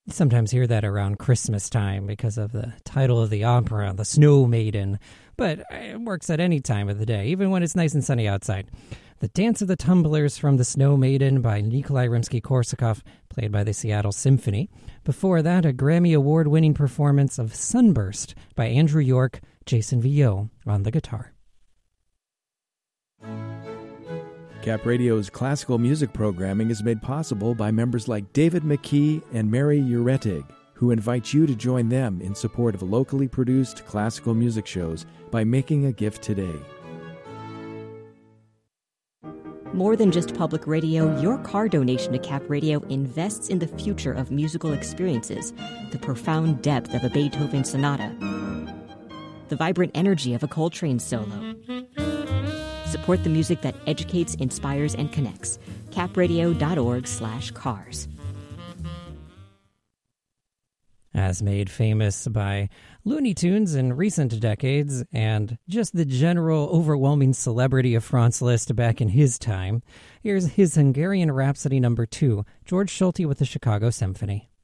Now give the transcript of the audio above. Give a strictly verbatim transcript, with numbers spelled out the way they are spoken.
You sometimes hear that around Christmas time because of the title of the opera, The Snow Maiden, but it works at any time of the day, even when it's nice and sunny outside. The Dance of the Tumblers from The Snow Maiden by Nikolai Rimsky-Korsakov, played by the Seattle Symphony. Before that, a Grammy Award-winning performance of Sunburst by Andrew York, Jason Villot on the guitar. Cap Radio's classical music programming is made possible by members like David McKee and Mary Uretig, who invite you to join them in support of locally produced classical music shows by making a gift today. More than just public radio, your car donation to Cap Radio invests in the future of musical experiences, the profound depth of a Beethoven sonata, the vibrant energy of a Coltrane solo. Support the music that educates, inspires, and connects. capradio.org slash cars. As made famous by Looney Tunes in recent decades and just the general overwhelming celebrity of Franz Liszt back in his time, here's his Hungarian Rhapsody number two, George Solti with the Chicago Symphony.